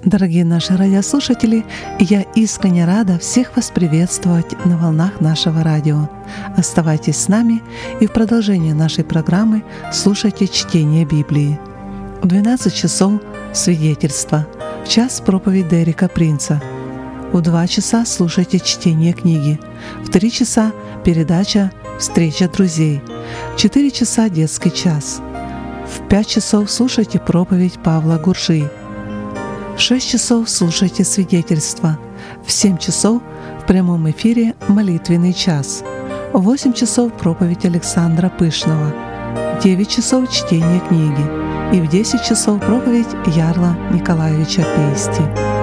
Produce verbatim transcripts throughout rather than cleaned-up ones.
Дорогие наши радиослушатели, я искренне рада всех вас приветствовать на волнах нашего радио. Оставайтесь с нами и в продолжении нашей программы слушайте чтение Библии. В двенадцать часов свидетельство, в час проповедь Дерека Принца. В два часа слушайте чтение книги. В три часа передача «Встреча друзей». В четыре часа детский час. В пять часов слушайте проповедь Павла Гуржи. В шесть часов слушайте свидетельство. В семь часов в прямом эфире молитвенный час. В восемь часов проповедь Александра Пышного. В девять часов чтение книги. И в десять часов проповедь Ярла Николаевича Пейсти.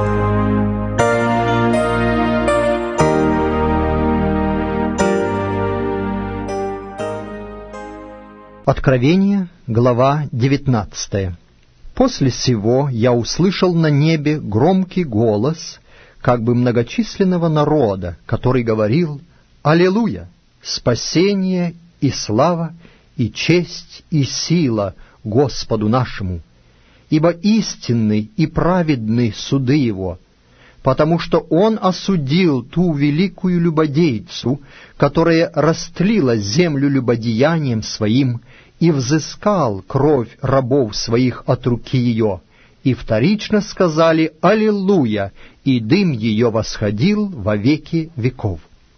Откровение, глава девятнадцатая. «После сего я услышал на небе громкий голос, как бы многочисленного народа, который говорил: Аллилуйя! Спасение и слава, и честь, и сила Господу нашему, ибо истинны и праведны суды Его, потому что Он осудил ту великую любодейцу, которая растлила землю любодеянием своим, и взыскал кровь рабов своих от руки ее, и вторично сказали «Аллилуйя!» и дым ее восходил во веки веков.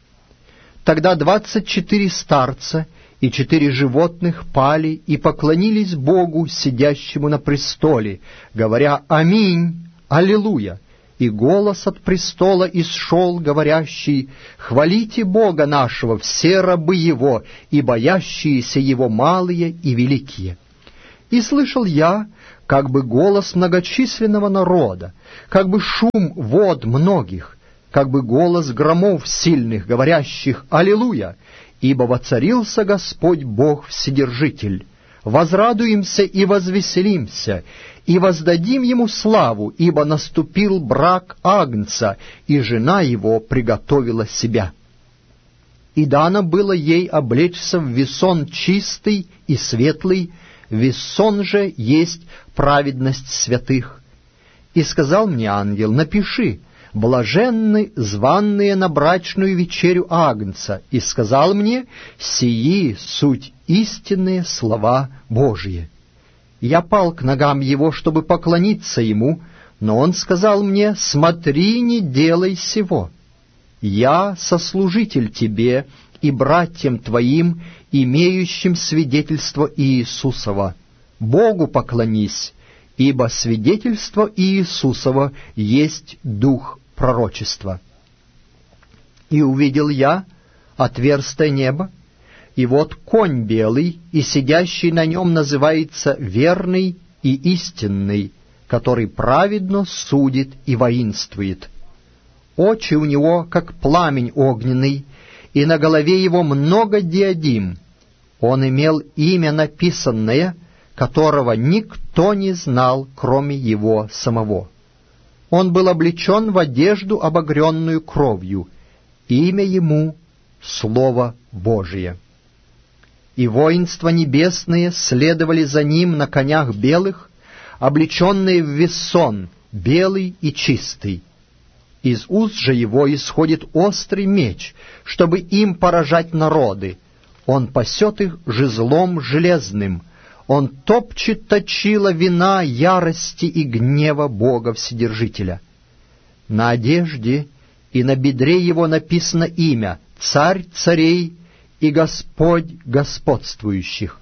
Тогда двадцать четыре старца и четыре животных пали и поклонились Богу, сидящему на престоле, говоря «Аминь! Аллилуйя!» И голос от престола исшел, говорящий: «Хвалите Бога нашего, все рабы Его, и боящиеся Его малые и великие». И слышал я, как бы голос многочисленного народа, как бы шум вод многих, как бы голос громов сильных, говорящих «Аллилуйя! Ибо воцарился Господь Бог Вседержитель. Возрадуемся и возвеселимся, и воздадим Ему славу, ибо наступил брак Агнца, и жена Его приготовила себя. И дано было ей облечься в весон чистый и светлый, весон же есть праведность святых. И сказал мне ангел: напиши: блаженны званные на брачную вечерю Агнца. И сказал мне: сии суть истинные слова Божьи. Я пал к ногам его, чтобы поклониться ему, но он сказал мне: смотри, не делай сего. Я сослужитель тебе и братьям твоим, имеющим свидетельство Иисусова. Богу поклонись, ибо свидетельство Иисусова есть дух пророчества. И увидел я отверстое небо, и вот конь белый, и сидящий на нем называется Верный и Истинный, который праведно судит и воинствует. Очи у него, как пламень огненный, и на голове его много диадим. Он имел имя написанное, которого никто не знал, кроме его самого. Он был облечен в одежду, обогренную кровью. Имя ему — Слово Божие. И воинства небесные следовали за ним на конях белых, облеченные в весон, белый и чистый. Из уст же его исходит острый меч, чтобы им поражать народы. Он пасет их жезлом железным. Он топчет точила вина ярости и гнева Бога Вседержителя. На одежде и на бедре его написано имя «Царь царей и Господь господствующих».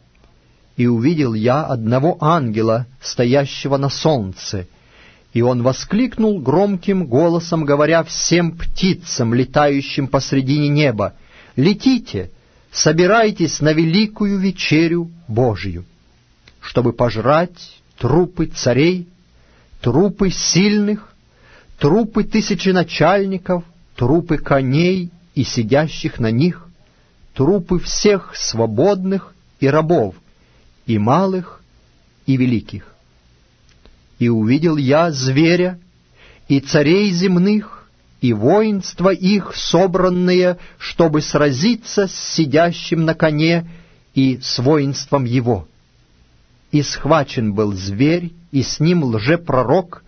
И увидел я одного ангела, стоящего на солнце, и он воскликнул громким голосом, говоря всем птицам, летающим посредине неба: «Летите, собирайтесь на великую вечерю Божию, чтобы пожрать трупы царей, трупы сильных, трупы тысяченачальников, трупы коней и сидящих на них, трупы всех свободных и рабов, и малых, и великих. И увидел я зверя, и царей земных, и воинства их, собранные, чтобы сразиться с сидящим на коне и с воинством его. И схвачен был зверь, и с ним лжепророк,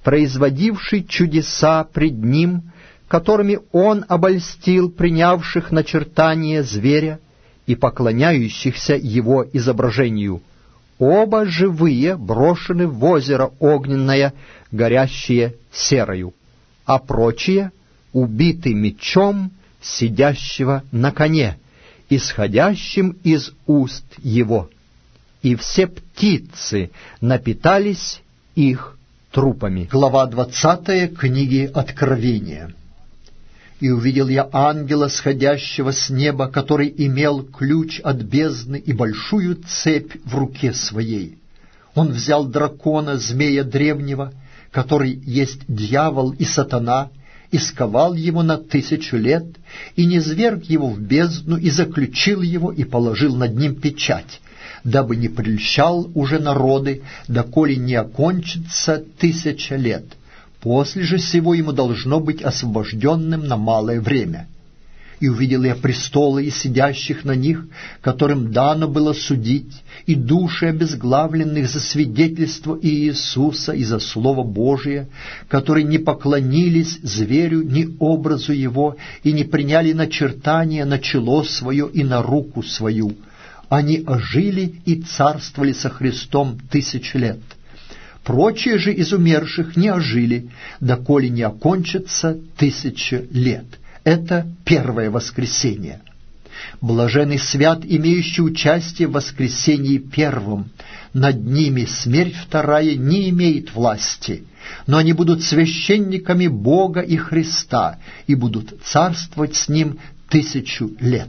производивший чудеса пред ним, которыми он обольстил принявших начертание зверя и поклоняющихся его изображению. Оба живые брошены в озеро огненное, горящее серою, а прочие убиты мечом сидящего на коне, исходящим из уст его. И все птицы напитались их трупами. Глава двадцатая книги Откровения. «И увидел я ангела, сходящего с неба, который имел ключ от бездны и большую цепь в руке своей. Он взял дракона, змея древнего, который есть дьявол и сатана, и сковал его на тысячу лет, и низвергл его в бездну, и заключил его, и положил над ним печать, дабы не прельщал уже народы, доколе не окончится тысяча лет. После же сего ему должно быть освобожденным на малое время. И увидел я престолы и сидящих на них, которым дано было судить, и души обезглавленных за свидетельство Иисуса и за Слово Божие, которые не поклонились зверю ни образу его, и не приняли начертания на чело свое и на руку свою. Они ожили и царствовали со Христом тысячу лет. Прочие же из умерших не ожили, доколе не окончится тысяча лет». Это первое воскресение. Блаженный свят, имеющий участие в воскресении первом. Над ними смерть вторая не имеет власти, но они будут священниками Бога и Христа и будут царствовать с Ним тысячу лет.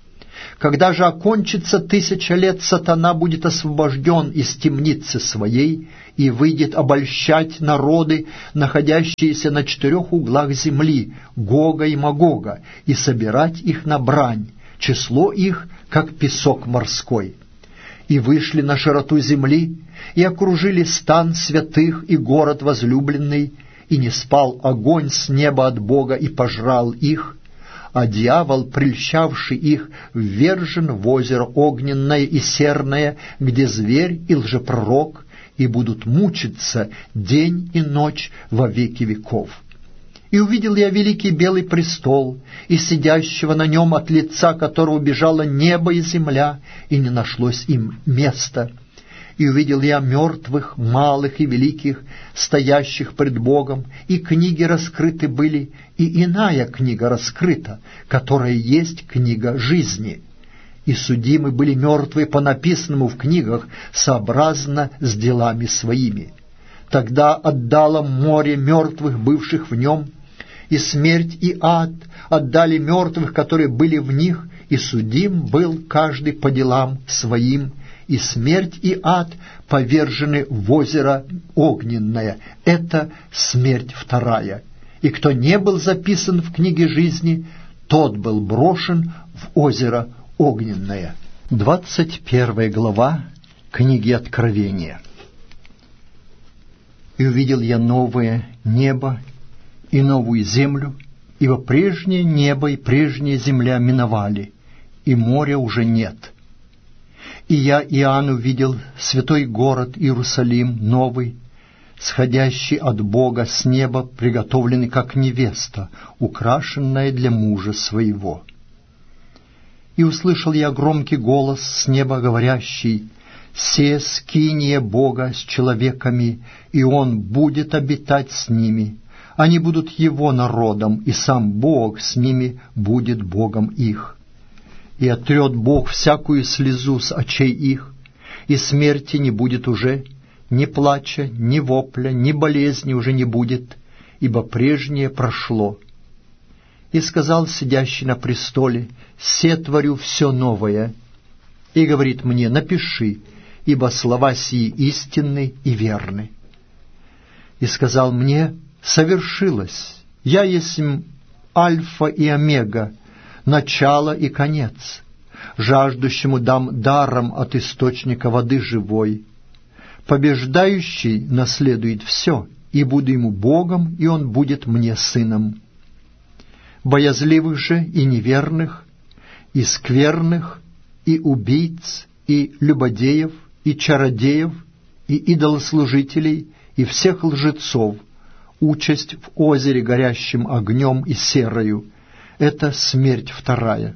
Когда же окончится тысяча лет, сатана будет освобожден из темницы своей и выйдет обольщать народы, находящиеся на четырех углах земли, Гога и Магога, и собирать их на брань, число их, как песок морской. И вышли на широту земли, и окружили стан святых и город возлюбленный, и не спал огонь с неба от Бога и пожрал их, а дьявол, прельщавший их, ввержен в озеро огненное и серное, где зверь и лжепророк, и будут мучиться день и ночь во веки веков. И увидел я великий белый престол, и сидящего на нем, от лица которого бежало небо и земля, и не нашлось им места. И увидел я мертвых, малых и великих, стоящих пред Богом, и книги раскрыты были, и иная книга раскрыта, которая есть книга жизни. И судимы были мертвые по написанному в книгах, сообразно с делами своими. Тогда отдало море мертвых, бывших в нем, и смерть и ад отдали мертвых, которые были в них, и судим был каждый по делам своим, и смерть и ад повержены в озеро огненное. Это смерть вторая. И кто не был записан в книге жизни, тот был брошен в озеро огненное. Двадцать первая глава книги Откровения. «И увидел я новое небо и новую землю, ибо прежнее небо и прежняя земля миновали, и моря уже нет. И я, Иоанн, увидел святой город Иерусалим новый, сходящий от Бога с неба, приготовленный как невеста, украшенная для мужа своего. И услышал я громкий голос с неба, говорящий: «Се скиния Бога с человеками, и Он будет обитать с ними. Они будут Его народом, и сам Бог с ними будет Богом их. И отрет Бог всякую слезу с очей их, и смерти не будет уже, ни плача, ни вопля, ни болезни уже не будет, ибо прежнее прошло. И сказал сидящий на престоле: се творю все новое. И говорит мне: напиши, ибо слова сии истинны и верны. И сказал мне: совершилось, я есмь Альфа и Омега, начало и конец. Жаждущему дам даром от источника воды живой. Побеждающий наследует все, и буду ему Богом, и он будет мне сыном. Боязливых же и неверных, и скверных, и убийц, и любодеев, и чародеев, и идолослужителей, и всех лжецов участь в озере, горящем огнем и серою. Это смерть вторая.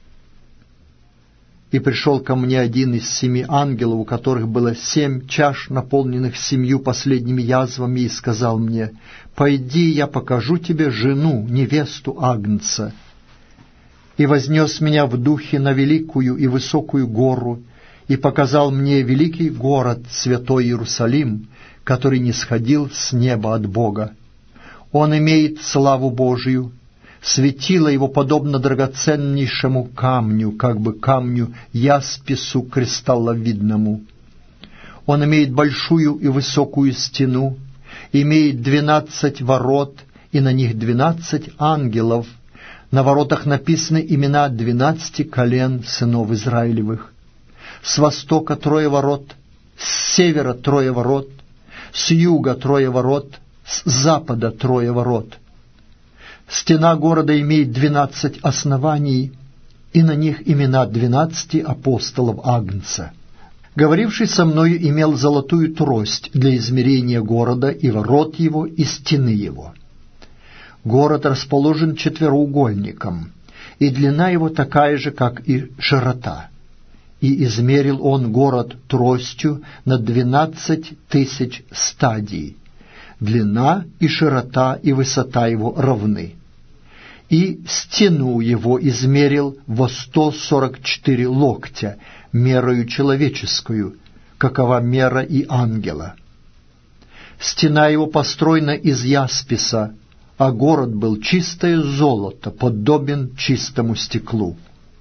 И пришел ко мне один из семи ангелов, у которых было семь чаш, наполненных семью последними язвами, и сказал мне: «Пойди, я покажу тебе жену, невесту Агнца». И вознес меня в духе на великую и высокую гору, и показал мне великий город, святой Иерусалим, который нисходил с неба от Бога. Он имеет славу Божию, светило его подобно драгоценнейшему камню, как бы камню яспису кристалловидному. Он имеет большую и высокую стену, имеет двенадцать ворот, и на них двенадцать ангелов. На воротах написаны имена двенадцати колен сынов Израилевых. С востока трое ворот, с севера трое ворот, с юга трое ворот, с запада трое ворот. Стена города имеет двенадцать оснований, и на них имена двенадцати апостолов Агнца. Говоривший со мною имел золотую трость для измерения города и ворот его, и стены его. Город расположен четвероугольником, и длина его такая же, как и широта. И измерил он город тростью на двенадцать тысяч стадий. Длина и широта и высота его равны. И стену его измерил во сто сорок четыре локтя, мерою человеческую, какова мера и ангела. Стена его построена из ясписа, а город был чистое золото, подобен чистому стеклу.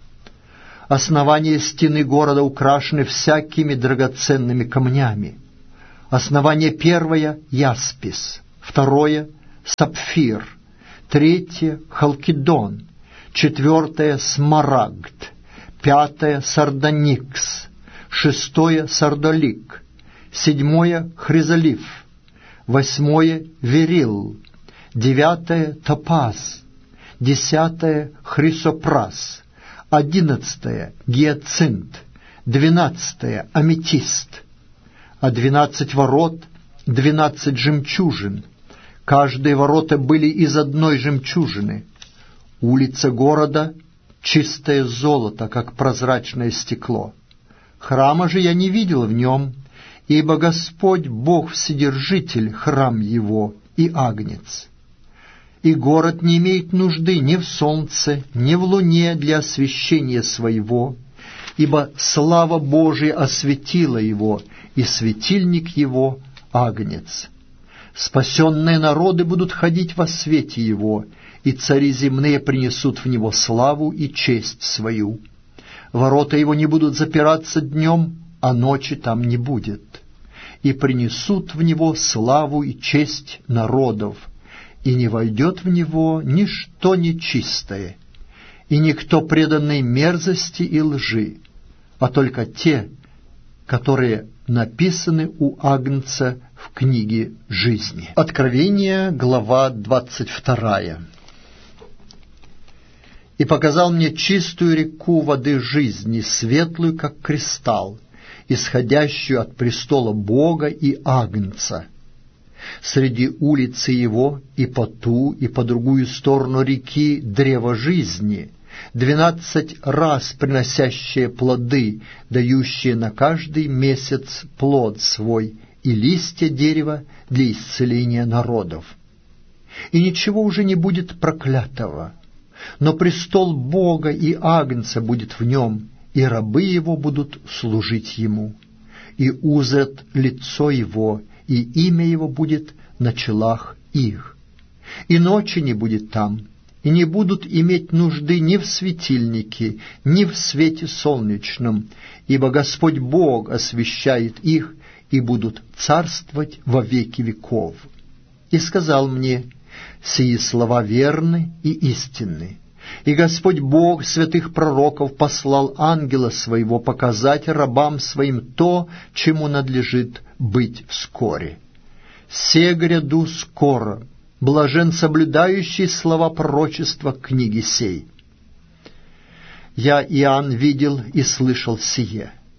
Основания стены города украшены всякими драгоценными камнями. Основание первое — яспис, второе — сапфир, третье — халкидон, четвертое — смарагд, пятое — сардоникс, шестое — сардолик, седьмое — хризолиф, восьмое — верил, девятое — топаз, десятое — хрисопрас, одиннадцатое — гиацинт, двенадцатое — аметист, а двенадцать ворот — двенадцать жемчужин. Каждые ворота были из одной жемчужины. Улица города — чистое золото, как прозрачное стекло. Храма же я не видел в нем, ибо Господь Бог Вседержитель — храм его и агнец. И город не имеет нужды ни в солнце, ни в луне для освещения своего, ибо слава Божия осветила его, и светильник его — агнец. Спасенные народы будут ходить во свете его, и цари земные принесут в него славу и честь свою. Ворота его не будут запираться днем, а ночи там не будет. И принесут в него славу и честь народов, и не войдет в него ничто нечистое, и никто преданный мерзости и лжи, а только те, которые написаны у Агнца в книге жизни. Откровение, глава двадцать вторая. «И показал мне чистую реку воды жизни, светлую, как кристалл, исходящую от престола Бога и Агнца. Среди улицы его и по ту, и по другую сторону реки древо жизни, двенадцать раз приносящее плоды, дающие на каждый месяц плод свой, и листья дерева для исцеления народов. И ничего уже не будет проклятого, но престол Бога и Агнца будет в нем, и рабы его будут служить ему, и узрят лицо его, и имя его будет на челах их. И ночи не будет там, и не будут иметь нужды ни в светильнике, ни в свете солнечном, ибо Господь Бог освещает их, и будут царствовать во веки веков. И сказал мне: сии слова верны и истинны. И Господь Бог святых пророков послал ангела своего показать рабам своим то, чему надлежит быть вскоре. Се гряду скоро, блажен соблюдающий слова пророчества книги сей. Я, Иоанн, видел и слышал сие.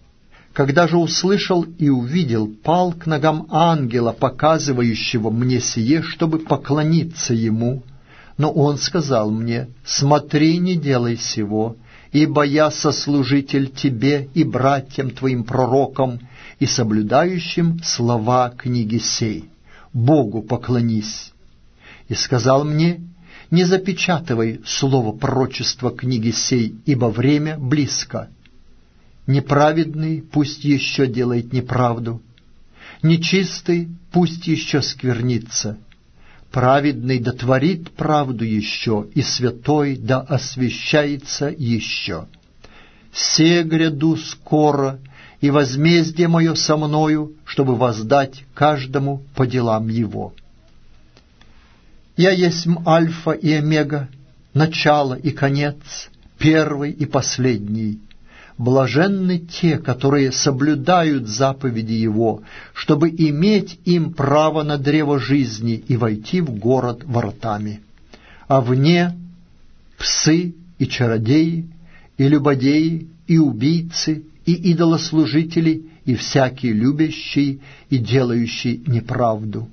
Когда же услышал и увидел, пал к ногам ангела, показывающего мне сие, чтобы поклониться ему. Но он сказал мне: смотри, не делай сего, ибо я сослужитель тебе и братьям твоим пророкам, и соблюдающим слова книги сей. Богу поклонись. И сказал мне: не запечатывай слово пророчества книги сей, ибо время близко. Неправедный пусть еще делает неправду, нечистый пусть еще сквернится, праведный да творит правду еще, и святой да освящается еще. Се гряду скоро, и возмездие мое со мною, чтобы воздать каждому по делам его. Я есмь Альфа и Омега, начало и конец, первый и последний. Блаженны те, которые соблюдают заповеди Его, чтобы иметь им право на древо жизни и войти в город воротами. А вне псы и чародеи, и любодеи, и убийцы, и идолослужители, и всякий любящий и делающий неправду.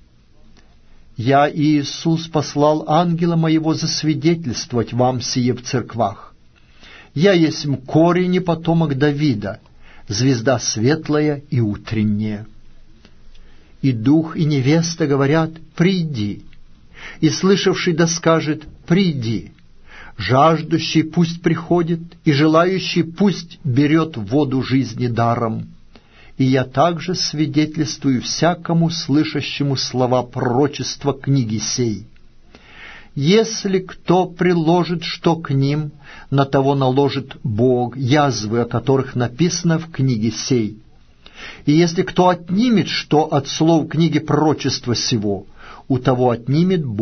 Я, Иисус, послал ангела моего засвидетельствовать вам сие в церквах. Я есмь корень и потомок Давида, звезда светлая и утренняя. И дух, и невеста говорят: приди. И слышавший да скажет: приди. Жаждущий пусть приходит, и желающий пусть берет воду жизни даром. И я также свидетельствую всякому слышащему слова пророчества книги сей. Если кто приложит что к ним, на того наложит Бог язвы, о которых написано в книге сей. И если кто отнимет что от слов книги пророчества сего, у того отнимет Бог